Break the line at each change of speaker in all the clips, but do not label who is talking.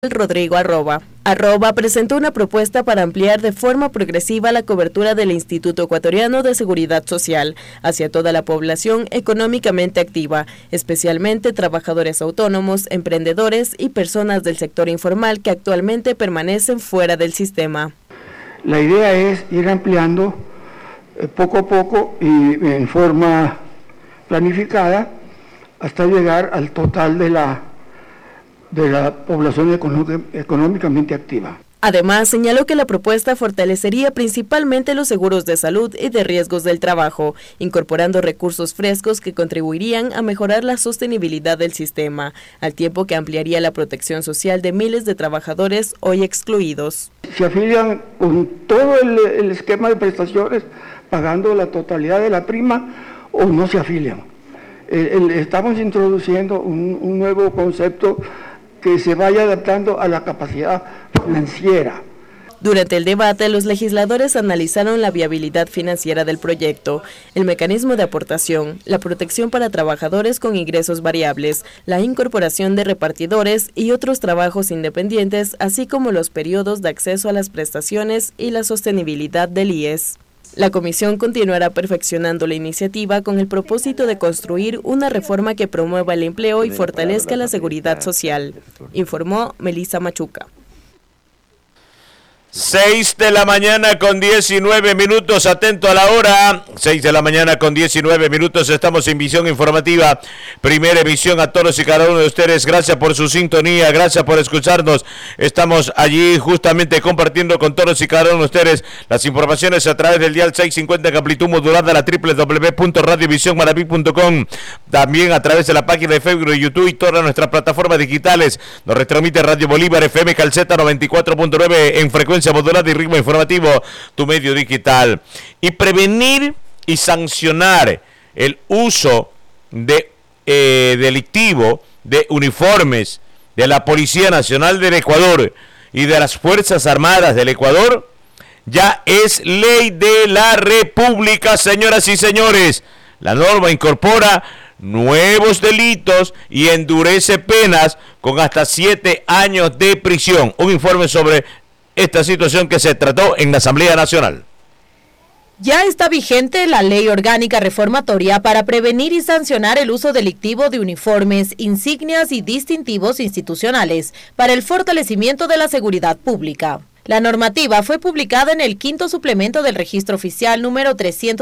Rodrigo Arroba presentó una propuesta para ampliar de forma progresiva la cobertura del Instituto Ecuatoriano de Seguridad Social hacia toda la población económicamente activa, especialmente trabajadores autónomos, emprendedores y personas del sector informal que actualmente permanecen fuera del sistema.
La idea es ir ampliando poco a poco y en forma planificada hasta llegar al total de la población económicamente activa.
Además, señaló que la propuesta fortalecería principalmente los seguros de salud y de riesgos del trabajo, incorporando recursos frescos que contribuirían a mejorar la sostenibilidad del sistema, al tiempo que ampliaría la protección social de miles de trabajadores hoy excluidos.
Se afilian con todo el esquema de prestaciones, pagando la totalidad de la prima, o no se afilian. Estamos introduciendo un nuevo concepto que se vaya adaptando a la capacidad financiera.
Durante el debate, los legisladores analizaron la viabilidad financiera del proyecto, el mecanismo de aportación, la protección para trabajadores con ingresos variables, la incorporación de repartidores y otros trabajos independientes, así como los periodos de acceso a las prestaciones y la sostenibilidad del IES. La comisión continuará perfeccionando la iniciativa con el propósito de construir una reforma que promueva el empleo y fortalezca la seguridad social, informó Melissa Machuca.
6 de la mañana con 19 minutos, atento a la hora, 6 de la mañana con 19 minutos, estamos en Visión Informativa, primera emisión. A todos y cada uno de ustedes, gracias por su sintonía, gracias por escucharnos. Estamos allí justamente compartiendo con todos y cada uno de ustedes las informaciones a través del dial 650 en amplitud modulada, la www.radiovisionmaraví.com, también a través de la página de Facebook y YouTube y todas nuestras plataformas digitales. Nos retransmite Radio Bolívar FM Calceta 94.9 en frecuencia modulada y ritmo informativo, tu medio digital. Y prevenir y sancionar el uso delictivo de uniformes de la Policía Nacional del Ecuador y de las Fuerzas Armadas del Ecuador ya es ley de la República, señoras y señores. La norma incorpora nuevos delitos y endurece penas con hasta 7 años de prisión. Un informe sobre esta situación que se trató en la Asamblea Nacional.
Ya está vigente la Ley Orgánica Reformatoria para prevenir y sancionar el uso delictivo de uniformes, insignias y distintivos institucionales para el fortalecimiento de la seguridad pública. La normativa fue publicada en el 5º suplemento del Registro Oficial número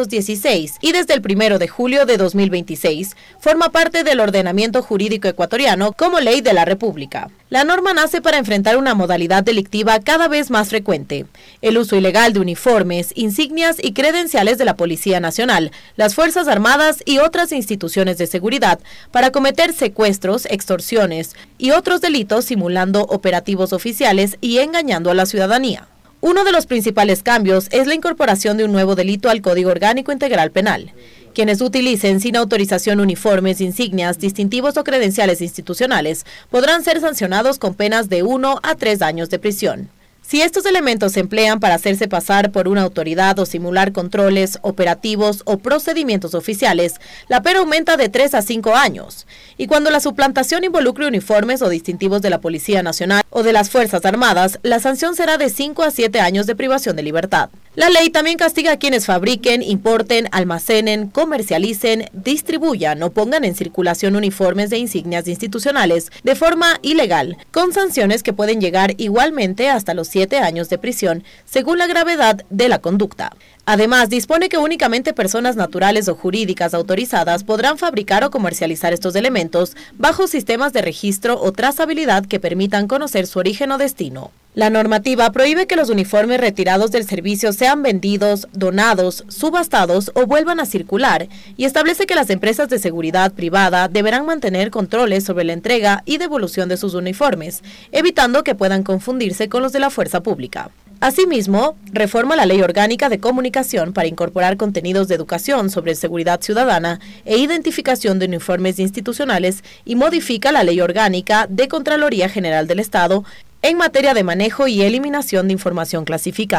316 y desde el 1 de julio de 2026 forma parte del ordenamiento jurídico ecuatoriano como ley de la República. La norma nace para enfrentar una modalidad delictiva cada vez más frecuente: el uso ilegal de uniformes, insignias y credenciales de la Policía Nacional, las Fuerzas Armadas y otras instituciones de seguridad para cometer secuestros, extorsiones y otros delitos simulando operativos oficiales y engañando a la ciudadanía. Uno de los principales cambios es la incorporación de un nuevo delito al Código Orgánico Integral Penal. Quienes utilicen sin autorización uniformes, insignias, distintivos o credenciales institucionales podrán ser sancionados con penas de 1 a 3 años de prisión. Si estos elementos se emplean para hacerse pasar por una autoridad o simular controles, operativos o procedimientos oficiales, la pena aumenta de 3 a 5 años. Y cuando la suplantación involucre uniformes o distintivos de la Policía Nacional o de las Fuerzas Armadas, la sanción será de 5 a 7 años de privación de libertad. La ley también castiga a quienes fabriquen, importen, almacenen, comercialicen, distribuyan o pongan en circulación uniformes de insignias institucionales de forma ilegal, con sanciones que pueden llegar igualmente hasta los 7 años de prisión, según la gravedad de la conducta. Además, dispone que únicamente personas naturales o jurídicas autorizadas podrán fabricar o comercializar estos elementos bajo sistemas de registro o trazabilidad que permitan conocer su origen o destino. La normativa prohíbe que los uniformes retirados del servicio sean vendidos, donados, subastados o vuelvan a circular, y establece que las empresas de seguridad privada deberán mantener controles sobre la entrega y devolución de sus uniformes, evitando que puedan confundirse con los de la fuerza pública. Asimismo, reforma la Ley Orgánica de Comunicación para incorporar contenidos de educación sobre seguridad ciudadana e identificación de uniformes institucionales y modifica la Ley Orgánica de Contraloría General del Estado en materia de manejo y eliminación de información clasificada.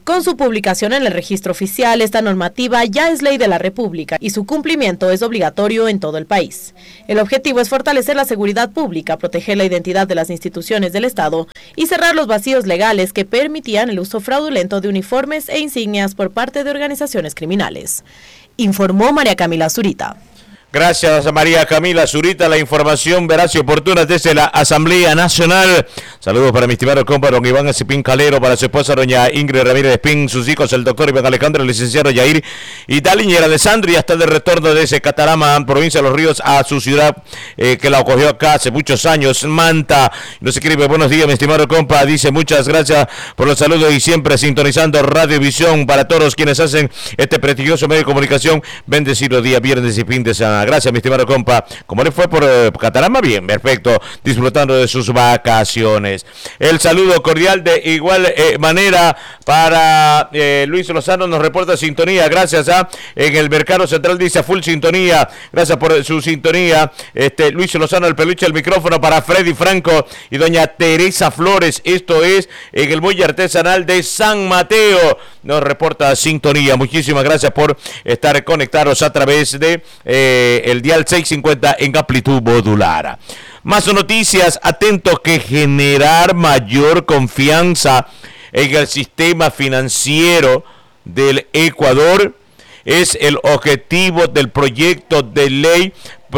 Con su publicación en el registro oficial, esta normativa ya es ley de la República y su cumplimiento es obligatorio en todo el país. El objetivo es fortalecer la seguridad pública, proteger la identidad de las instituciones del Estado y cerrar los vacíos legales que permitían el uso fraudulento de uniformes e insignias por parte de organizaciones criminales. Informó María Camila Zurita.
Gracias a María Camila Zurita, la información veraz y oportuna desde la Asamblea Nacional. Saludos para mi estimado compa don Iván Espín Calero, para su esposa doña Ingrid Ramírez Espín, sus hijos el doctor Iván Alejandro, el licenciado Yair y Daliñer Alessandro, y hasta el retorno de ese Catarama, provincia de Los Ríos, a su ciudad que la acogió acá hace muchos años, Manta. Nos escribe: buenos días mi estimado compa, dice muchas gracias por los saludos y siempre sintonizando Radiovisión para todos quienes hacen este prestigioso medio de comunicación. Bendecido día viernes y fin de semana. Gracias, mi estimado compa. ¿Cómo le fue por Catarama? Bien, perfecto. Disfrutando de sus vacaciones. El saludo cordial de igual manera para Luis Lozano, nos reporta sintonía. Gracias en el Mercado Central dice full sintonía. Gracias por su sintonía. Luis Lozano, el peluche, el micrófono para Freddy Franco y doña Teresa Flores. Esto es en el muelle artesanal de San Mateo. Nos reporta sintonía. Muchísimas gracias por estar conectados a través de el dial 650 en amplitud modular. Más noticias, atentos que generar mayor confianza en el sistema financiero del Ecuador es el objetivo del proyecto de ley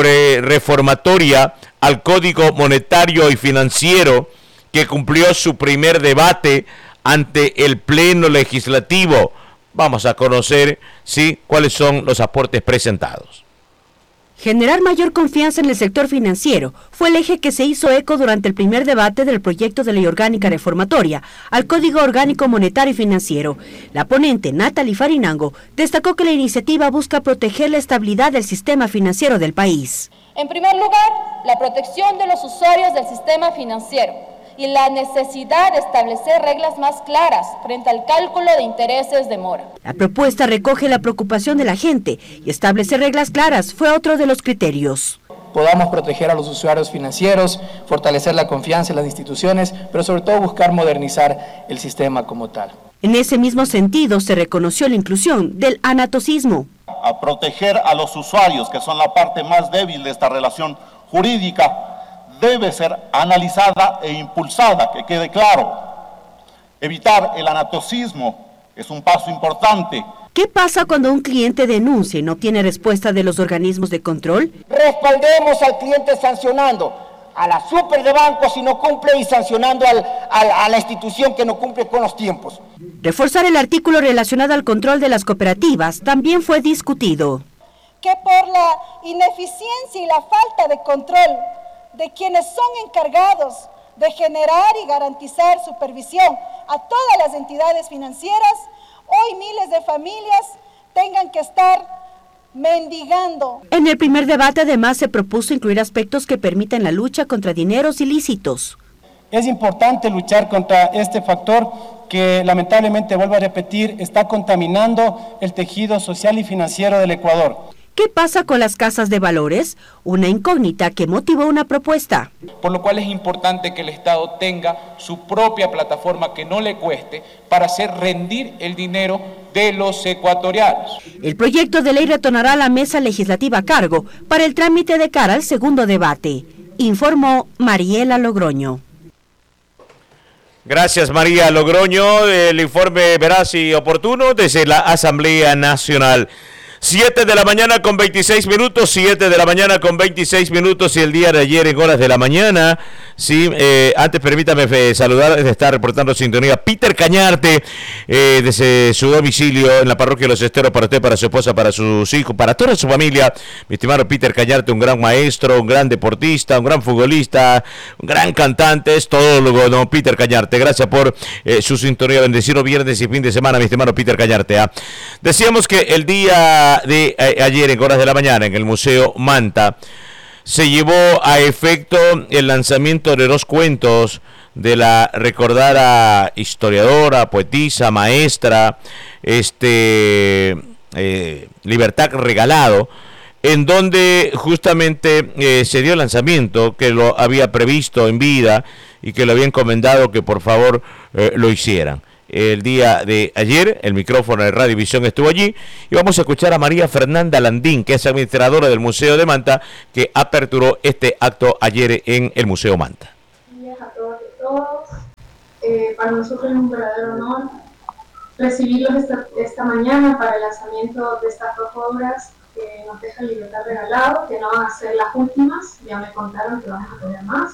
reformatoria al Código Monetario y Financiero que cumplió su primer debate ante el Pleno Legislativo. Vamos a conocer, cuáles son los aportes presentados.
Generar mayor confianza en el sector financiero fue el eje que se hizo eco durante el primer debate del proyecto de ley orgánica reformatoria al Código Orgánico Monetario y Financiero. La ponente, Natalie Farinango, destacó que la iniciativa busca proteger la estabilidad del sistema financiero del país.
En primer lugar, la protección de los usuarios del sistema financiero y la necesidad de establecer reglas más claras frente al cálculo de intereses de mora.
La propuesta recoge la preocupación de la gente y establecer reglas claras fue otro de los criterios.
Podamos proteger a los usuarios financieros, fortalecer la confianza en las instituciones, pero sobre todo buscar modernizar el sistema como tal.
En ese mismo sentido se reconoció la inclusión del anatocismo.
A proteger a los usuarios, que son la parte más débil de esta relación jurídica, debe ser analizada e impulsada, que quede claro. Evitar el anatocismo es un paso importante.
¿Qué pasa cuando un cliente denuncia y no obtiene respuesta de los organismos de control?
Respaldemos al cliente sancionando a la super de banco si no cumple y sancionando a la institución que no cumple con los tiempos.
Reforzar el artículo relacionado al control de las cooperativas también fue discutido.
Que por la ineficiencia y la falta de control de quienes son encargados de generar y garantizar supervisión a todas las entidades financieras, hoy miles de familias tengan que estar mendigando.
En el primer debate además se propuso incluir aspectos que permitan la lucha contra dineros ilícitos.
Es importante luchar contra este factor que lamentablemente, vuelvo a repetir, está contaminando el tejido social y financiero del Ecuador.
¿Qué pasa con las casas de valores? Una incógnita que motivó una propuesta.
Por lo cual es importante que el Estado tenga su propia plataforma que no le cueste para hacer rendir el dinero de los ecuatorianos.
El proyecto de ley retornará a la mesa legislativa a cargo para el trámite de cara al segundo debate, informó Mariela Logroño.
Gracias María Logroño, el informe veraz y oportuno desde la Asamblea Nacional. 7 de la mañana con 26 minutos, 7 de la mañana con 26 minutos y el día de ayer en horas de la mañana, antes permítame saludar, está reportando sintonía Peter Cañarte desde su domicilio en la parroquia de Los Esteros, para usted, para su esposa, para sus hijos, para toda su familia. Mi estimado Peter Cañarte, un gran maestro, un gran deportista, un gran futbolista, un gran cantante, es todólogo, ¿no? Peter Cañarte, gracias por su sintonía, bendecido viernes y fin de semana, mi estimado Peter Cañarte. Decíamos que el día de ayer en horas de la mañana en el Museo Manta se llevó a efecto el lanzamiento de dos cuentos de la recordada historiadora, poetisa, maestra, Libertad Regalado, en donde justamente se dio el lanzamiento, que lo había previsto en vida y que lo había encomendado que por favor lo hicieran. el día de ayer. El micrófono de Radiovisión estuvo allí y vamos a escuchar a María Fernanda Landín, que es administradora del Museo de Manta, que aperturó este acto ayer en el Museo Manta.
Buenos días a todos y todos. Para nosotros es un verdadero honor recibirlos esta mañana para el lanzamiento de estas 2 obras que nos deja Libertad Regalado, que no van a ser las últimas, ya me contaron que van a tener más.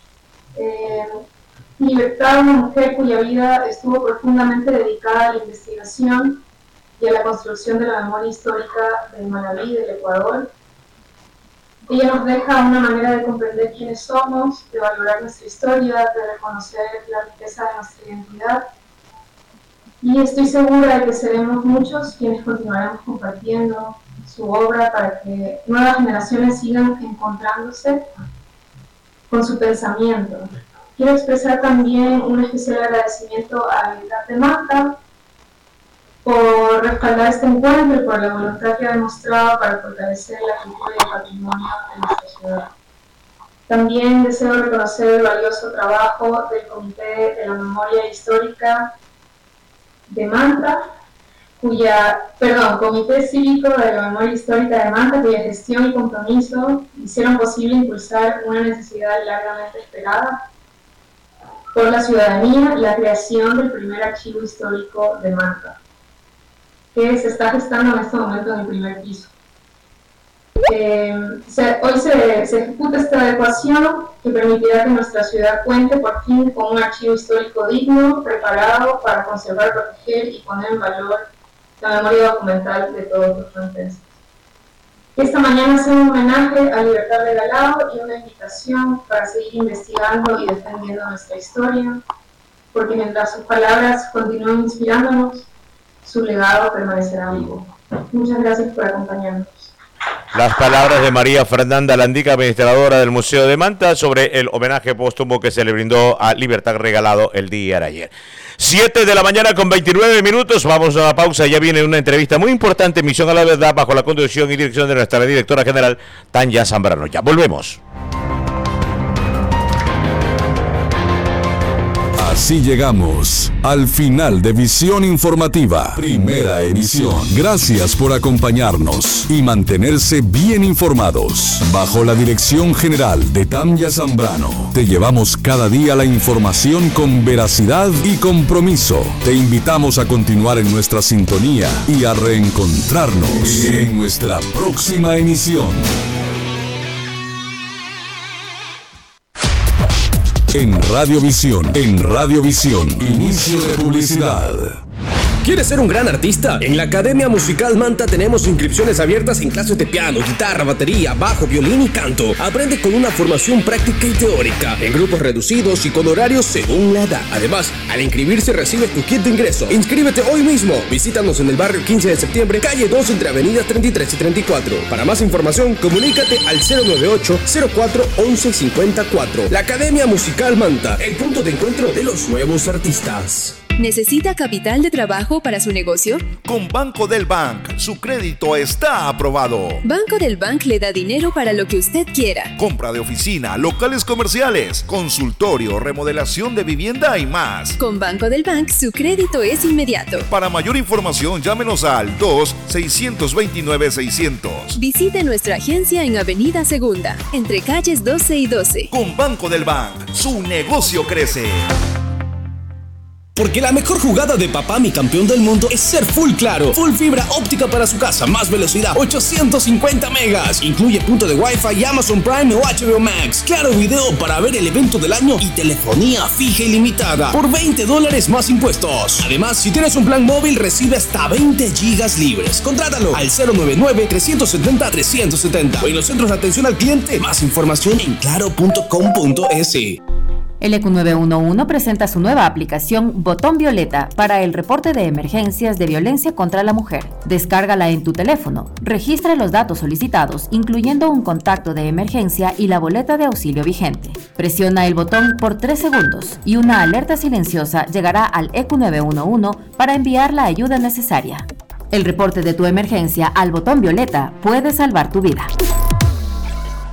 Libertad, una mujer cuya vida estuvo profundamente dedicada a la investigación y a la construcción de la memoria histórica del Manabí, del Ecuador. Ella nos deja una manera de comprender quiénes somos, de valorar nuestra historia, de reconocer la riqueza de nuestra identidad. Y estoy segura de que seremos muchos quienes continuaremos compartiendo su obra para que nuevas generaciones sigan encontrándose con su pensamiento. Quiero expresar también un especial agradecimiento a Libertad de Manta por respaldar este encuentro y por la voluntad que ha demostrado para fortalecer la cultura y el patrimonio de nuestra ciudad. También deseo reconocer el valioso trabajo del Comité de la Memoria Histórica de Manta, Comité Cívico de la Memoria Histórica de Manta, cuya gestión y compromiso hicieron posible impulsar una necesidad largamente esperada por la ciudadanía, la creación del primer archivo histórico de Manta, que se está gestando en este momento en el primer piso. Hoy se ejecuta esta adecuación que permitirá que nuestra ciudad cuente por fin con un archivo histórico digno, preparado para conservar, proteger y poner en valor la memoria documental de todos los franceses. Esta mañana sea un homenaje a Libertad Regalado y una invitación para seguir investigando y defendiendo nuestra historia, porque mientras sus palabras continúen inspirándonos, su legado permanecerá vivo. Muchas gracias por acompañarnos.
Las palabras de María Fernanda Landín, administradora del Museo de Manta, sobre el homenaje póstumo que se le brindó a Libertad Regalado el día de ayer. 7 de la mañana con 29 minutos, vamos a la pausa, ya viene una entrevista muy importante, Misión a la Verdad, bajo la conducción y dirección de nuestra directora general, Tanya Zambrano. Ya volvemos.
Así llegamos al final de Visión Informativa, primera emisión. Gracias por acompañarnos y mantenerse bien informados. Bajo la dirección general de Tanya Zambrano, te llevamos cada día la información con veracidad y compromiso. Te invitamos a continuar en nuestra sintonía y a reencontrarnos en nuestra próxima emisión. En Radiovisión, inicio de publicidad.
¿Quieres ser un gran artista? En la Academia Musical Manta tenemos inscripciones abiertas en clases de piano, guitarra, batería, bajo, violín y canto. Aprende con una formación práctica y teórica, en grupos reducidos y con horarios según la edad. Además, al inscribirse recibes tu kit de ingreso. Inscríbete hoy mismo. Visítanos en el barrio 15 de septiembre, calle 2, entre avenidas 33 y 34. Para más información, comunícate al 098-04-1154. La Academia Musical Manta, el punto de encuentro de los nuevos artistas.
¿Necesita capital de trabajo para su negocio?
Con Banco del Bank, su crédito está aprobado.
Banco del Bank le da dinero para lo que usted quiera.
Compra de oficina, locales comerciales, consultorio, remodelación de vivienda y más.
Con Banco del Bank, su crédito es inmediato.
Para mayor información, llámenos al 2-629-600.
Visite nuestra agencia en Avenida Segunda, entre calles 12 y 12.
Con Banco del Bank, su negocio crece.
Porque la mejor jugada de papá, mi campeón del mundo, es ser full claro. Full fibra óptica para su casa, más velocidad, 850 megas. Incluye punto de Wi-Fi, Amazon Prime o HBO Max. Claro video para ver el evento del año y telefonía fija ilimitada por $20 más impuestos. Además, si tienes un plan móvil, recibe hasta 20 gigas libres. Contrátalo al 099-370-370 o en los centros de atención al cliente. Más información en claro.com.es.
El ECU 911 presenta su nueva aplicación Botón Violeta para el reporte de emergencias de violencia contra la mujer. Descárgala en tu teléfono, registra los datos solicitados, incluyendo un contacto de emergencia y la boleta de auxilio vigente. Presiona el botón por 3 segundos y una alerta silenciosa llegará al ECU 911 para enviar la ayuda necesaria. El reporte de tu emergencia al Botón Violeta puede salvar tu vida.